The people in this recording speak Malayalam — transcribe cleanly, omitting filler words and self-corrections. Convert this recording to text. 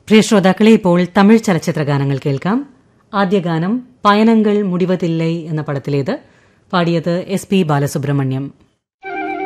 പ്രിയ ശ്രോതാക്കളെ, ഇപ്പോൾ തമിഴ് ചലച്ചിത്ര ഗാനങ്ങൾ കേൾക്കാം. ആദ്യ ഗാനം പയനങ്ങൾ മുടിവതില്ലൈ എന്ന പടത്തിലേത്. പാടിയത് എസ് പി ബാലസുബ്രഹ്മണ്യം.